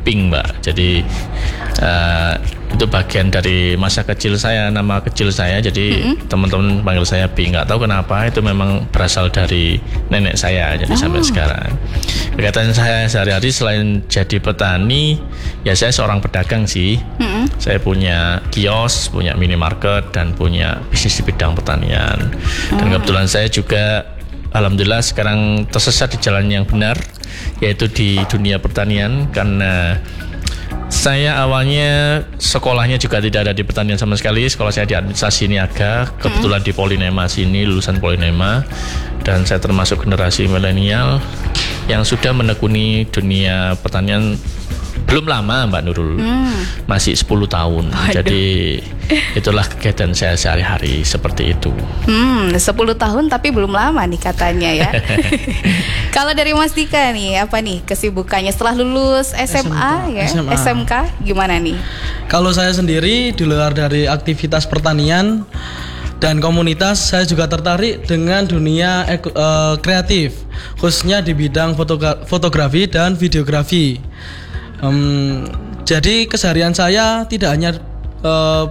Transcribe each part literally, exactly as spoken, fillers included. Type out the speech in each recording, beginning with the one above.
Pink, Mbak. Jadi uh, itu bagian dari masa kecil saya, nama kecil saya. Jadi mm-hmm. teman-teman panggil saya Pink. Nggak tahu kenapa, itu memang berasal dari nenek saya. Jadi oh. sampai sekarang kegiatan saya sehari-hari selain jadi petani, ya saya seorang pedagang sih. Mm-hmm. Saya punya kios, punya minimarket, dan punya bisnis di bidang pertanian. Dan mm. kebetulan saya juga alhamdulillah sekarang tersesat di jalan yang benar, yaitu di dunia pertanian. Karena saya awalnya sekolahnya juga tidak ada di pertanian sama sekali. Sekolah saya di administrasi niaga, kebetulan di Polinema sini, lulusan Polinema. Dan saya termasuk generasi milenial yang sudah menekuni dunia pertanian belum lama, Mbak Nurul, hmm. masih sepuluh tahun. Waduh. Jadi itulah kegiatan saya sehari-hari seperti itu. Hmm, sepuluh tahun tapi belum lama nih katanya ya. Kalau dari Mas Dika nih, apa nih kesibukannya setelah lulus S M A, S M K, ya, S M A. S M K gimana nih? Kalau saya sendiri di luar dari aktivitas pertanian dan komunitas, saya juga tertarik dengan dunia eko, uh, kreatif, khususnya di bidang fotogra- fotografi dan videografi. Um, jadi keseharian saya tidak hanya uh,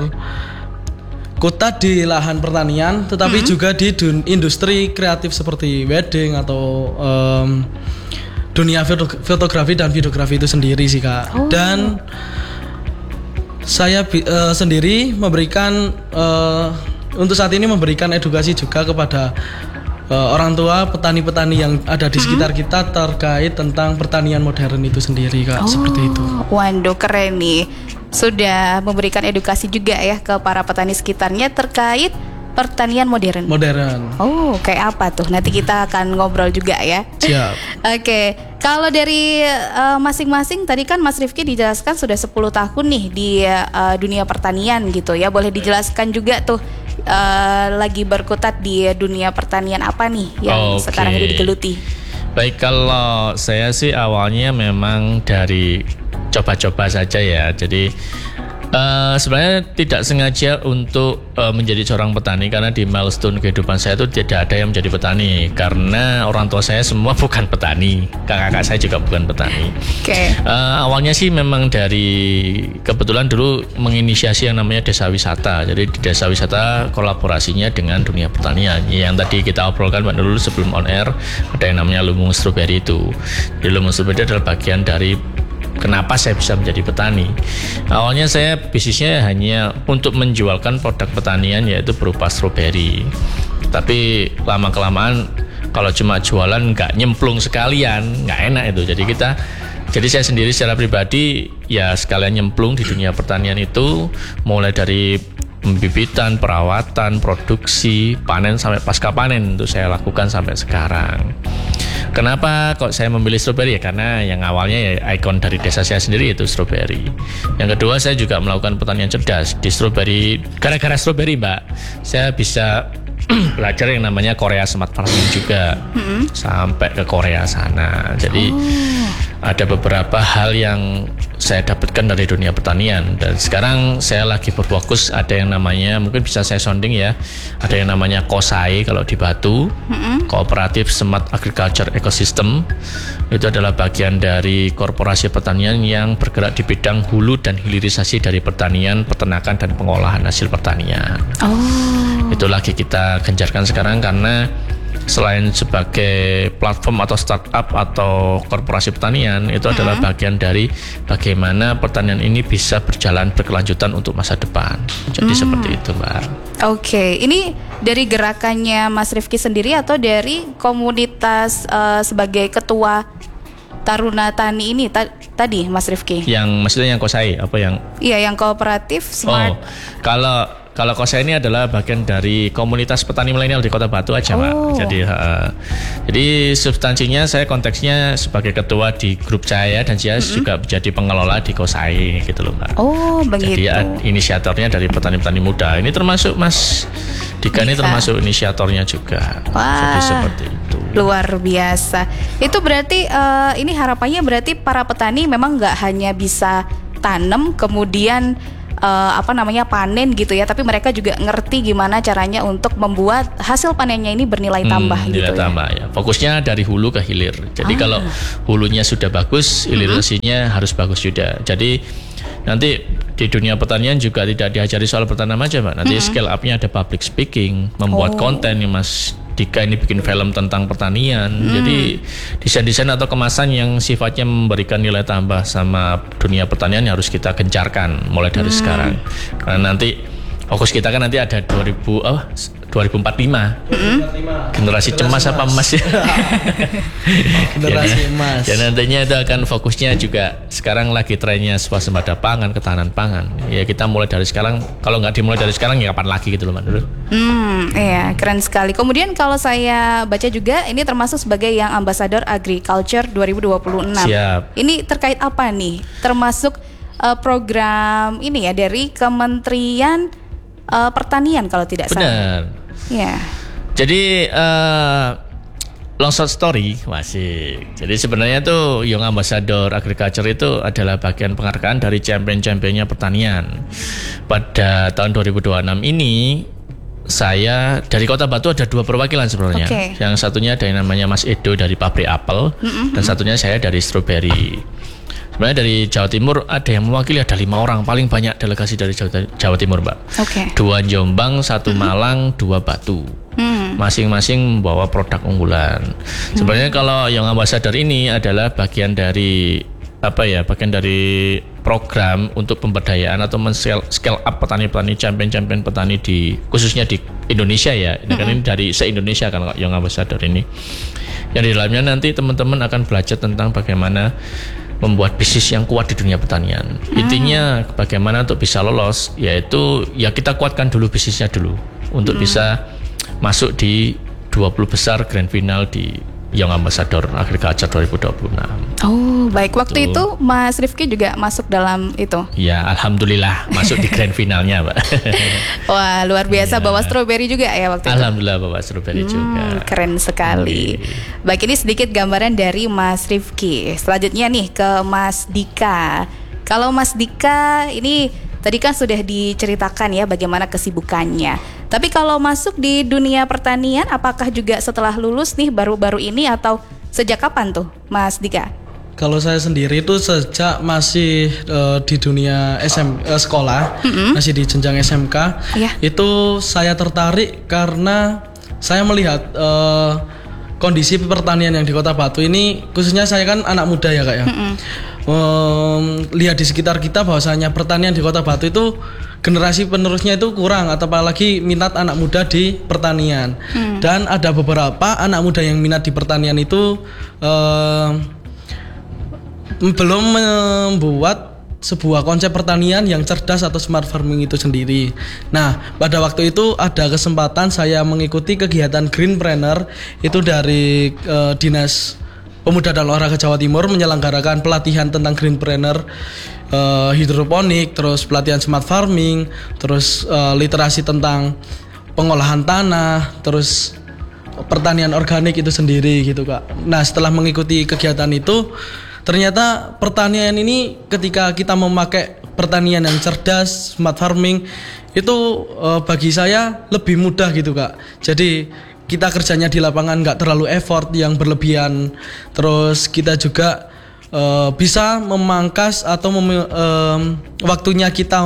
berkutat di lahan pertanian, tetapi mm-hmm. juga di dun- industri kreatif seperti wedding atau um, dunia foto- fotografi dan videografi itu sendiri sih, Kak. Oh. Dan saya uh, sendiri memberikan uh, untuk saat ini memberikan edukasi juga kepada Uh, orang tua petani-petani yang ada di sekitar mm-hmm. kita terkait tentang pertanian modern itu sendiri, Kak. Oh, seperti itu. Waduh, keren nih. Sudah memberikan edukasi juga ya ke para petani sekitarnya terkait pertanian modern. Modern. Oh, kayak apa tuh? Nanti kita akan ngobrol juga ya. Siap. Oke, okay. Kalau dari uh, masing-masing tadi kan Mas Rifki dijelaskan sudah sepuluh tahun nih di uh, dunia pertanian gitu ya. Boleh dijelaskan juga tuh uh, lagi berkutat di dunia pertanian apa nih yang okay. sekarang ini digeluti? Baik, kalau saya sih awalnya memang dari coba-coba saja ya. Jadi Uh, sebenarnya tidak sengaja untuk uh, menjadi seorang petani, karena di milestone kehidupan saya itu tidak ada yang menjadi petani, karena orang tua saya semua bukan petani, kakak-kakak saya juga bukan petani. Okay. Uh, awalnya sih memang dari kebetulan dulu menginisiasi yang namanya desa wisata. Jadi di desa wisata kolaborasinya dengan dunia pertanian. Yang tadi kita obrolkan Mbak Nurul sebelum on air, ada yang namanya lumbung stroberi itu. Di lumbung stroberi adalah bagian dari kenapa saya bisa menjadi petani. Awalnya saya bisnisnya hanya untuk menjualkan produk pertanian, yaitu berupa stroberi. Tapi lama-kelamaan kalau cuma jualan nggak nyemplung sekalian, nggak enak itu. Jadi kita, jadi saya sendiri secara pribadi ya sekalian nyemplung di dunia pertanian itu, mulai dari pembibitan, perawatan, produksi, panen sampai pasca panen itu saya lakukan sampai sekarang. Kenapa kok saya memilih stroberi? Ya karena yang awalnya ya ikon dari desa saya sendiri itu stroberi. Yang kedua, saya juga melakukan pertanian cerdas di stroberi. Gara-gara stroberi, Mbak, saya bisa belajar yang namanya Korea Smart Farming juga, mm-hmm. sampai ke Korea sana. Jadi oh. ada beberapa hal yang saya dapatkan dari dunia pertanian, dan sekarang saya lagi berfokus, ada yang namanya, mungkin bisa saya sounding ya, ada yang namanya KOSAE kalau di Batu, mm-hmm. Cooperative Smart Agriculture Ecosystem. Itu adalah bagian dari korporasi pertanian yang bergerak di bidang hulu dan hilirisasi dari pertanian, peternakan, dan pengolahan hasil pertanian. Oh. Itu lagi kita gencarkan sekarang, karena selain sebagai platform atau startup atau korporasi pertanian, itu hmm. adalah bagian dari bagaimana pertanian ini bisa berjalan berkelanjutan untuk masa depan. Jadi hmm. seperti itu, Mbak. Oke, okay. Ini dari gerakannya Mas Rifki sendiri atau dari komunitas uh, sebagai ketua Taruna Tani ini ta- tadi, Mas Rifki? Yang maksudnya yang KOSAE apa yang? Iya, yang kooperatif Smart. Oh, kalau Kalau KOSAE ini adalah bagian dari komunitas petani milenial di Kota Batu aja, Mbak. Oh. Jadi, uh, jadi substansinya saya konteksnya sebagai ketua di grup saya, dan saya mm-hmm. juga menjadi pengelola di KOSAE gitu loh, Mbak. Oh, begitu. Jadi uh, inisiatornya dari petani-petani muda. Ini termasuk Mas Dika ini termasuk inisiatornya juga. Wah, jadi seperti itu. Luar biasa. Itu berarti uh, ini harapannya berarti para petani memang nggak hanya bisa tanam kemudian uh, apa namanya panen gitu ya, tapi mereka juga ngerti gimana caranya untuk membuat hasil panennya ini bernilai tambah hmm, gitu nilai ya. tambah ya. Fokusnya dari hulu ke hilir. Jadi Ah. kalau hulunya sudah bagus, hilirasinya mm-hmm. harus bagus juga. Jadi nanti di dunia pertanian juga tidak diajari soal pertanian aja, Mbak. Nanti mm-hmm. scale up-nya ada public speaking, membuat Oh. konten nih Mas Dika ini bikin film tentang pertanian. Hmm. Jadi desain-desain atau kemasan yang sifatnya memberikan nilai tambah sama dunia pertanian yang harus kita gencarkan mulai dari hmm. sekarang. Karena nanti fokus kita kan nanti ada dua ribu oh dua ribu empat puluh lima. Hmm. Generasi cemas apa emas ya? Generasi emas. Dan nantinya itu akan fokusnya juga sekarang lagi trennya swasembada pangan, ketahanan pangan. Ya kita mulai dari sekarang. Kalau nggak dimulai dari sekarang ya kapan lagi gitu loh, Mbak Nurul. Hmm, iya, keren sekali. Kemudian kalau saya baca juga ini termasuk sebagai yang Ambassador Agriculture dua ribu dua puluh enam. Siap. Ini terkait apa nih? Termasuk uh, program ini ya dari Kementerian uh, Pertanian kalau tidak salah. Benar. Ya. Jadi uh, long short story masih. Jadi sebenarnya tuh Young Ambassador Agriculture itu adalah bagian penghargaan dari champion-championnya pertanian. Pada tahun dua ribu dua puluh enam ini saya dari Kota Batu ada dua perwakilan sebenarnya. Okay. Yang satunya ada yang namanya Mas Edo dari pabrik apel, mm-hmm. dan satunya saya dari strawberry. Sebenarnya dari Jawa Timur ada yang mewakili, ada lima orang, paling banyak delegasi dari Jawa, Jawa Timur, Mbak. Okay. Dua Jombang, satu mm-hmm. Malang, dua Batu. Hmm. Masing-masing membawa produk unggulan. Hmm. Sebenarnya kalau Young Ambassador ini adalah bagian dari apa ya? Bagian dari program untuk pemberdayaan atau men-scale scale up petani-petani champion-champion petani di khususnya di Indonesia ya. Ini kan ini dari se-Indonesia kan Young Ambassador ini. Yang di dalamnya nanti teman-teman akan belajar tentang bagaimana membuat bisnis yang kuat di dunia pertanian. Hmm. Intinya bagaimana untuk bisa lolos, yaitu ya kita kuatkan dulu bisnisnya dulu untuk hmm. bisa masuk di dua puluh besar grand final di Young Ambassador Agriculture dua ribu dua puluh enam. Oh, baik. Waktu itu, itu Mas Rifki juga masuk dalam itu? Ya, alhamdulillah masuk di grand finalnya, Pak. Wah, luar biasa. Ya. Bawa strawberry juga ya waktu alhamdulillah, itu? Alhamdulillah bawa strawberry hmm, juga. Keren sekali. Okay. Baik, ini sedikit gambaran dari Mas Rifki. Selanjutnya nih ke Mas Dika. Kalau Mas Dika ini tadi kan sudah diceritakan ya bagaimana kesibukannya. Tapi kalau masuk di dunia pertanian, apakah juga setelah lulus nih baru-baru ini atau sejak kapan tuh, Mas Dika? Kalau saya sendiri itu sejak masih uh, di dunia S M uh, sekolah, mm-hmm. masih di jenjang S M K, yeah. itu saya tertarik karena saya melihat uh, kondisi pertanian yang di Kota Batu ini, khususnya saya kan anak muda ya kak ya. Mm-hmm. Um, lihat di sekitar kita bahwasanya pertanian di Kota Batu itu generasi penerusnya itu kurang, atau apalagi minat anak muda di pertanian. Hmm. Dan ada beberapa anak muda yang minat di pertanian itu um, belum membuat sebuah konsep pertanian yang cerdas atau smart farming itu sendiri. Nah, pada waktu itu ada kesempatan saya mengikuti kegiatan Greenpreneur itu dari uh, Dinas Pemuda dan Olahraga Jawa Timur menyelenggarakan pelatihan tentang Greenpreneur, uh, hidroponik, terus pelatihan smart farming, terus uh, literasi tentang pengolahan tanah, terus pertanian organik itu sendiri gitu kak. Nah setelah mengikuti kegiatan itu, ternyata pertanian ini ketika kita memakai pertanian yang cerdas, smart farming, itu uh, bagi saya lebih mudah gitu kak. Jadi kita kerjanya di lapangan nggak terlalu effort yang berlebihan, terus kita juga uh, bisa memangkas atau mem- um, waktunya kita